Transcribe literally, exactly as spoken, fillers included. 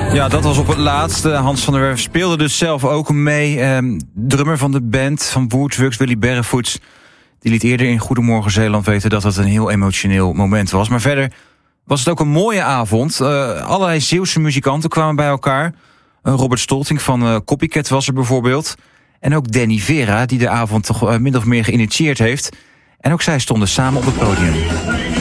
Ja, dat was op het laatste. Hans van der Werf speelde dus zelf ook mee. Ehm, drummer van de band van Woodworks, Willy Berrevoets, die liet eerder in Goedemorgen Zeeland weten dat het een heel emotioneel moment was. Maar verder was het ook een mooie avond. Uh, allerlei Zeeuwse muzikanten kwamen bij elkaar. Uh, Robert Stolting van uh, Copycat was er bijvoorbeeld. En ook Danny Vera, die de avond toch uh, min of meer geïnitieerd heeft. En ook zij stonden samen op het podium.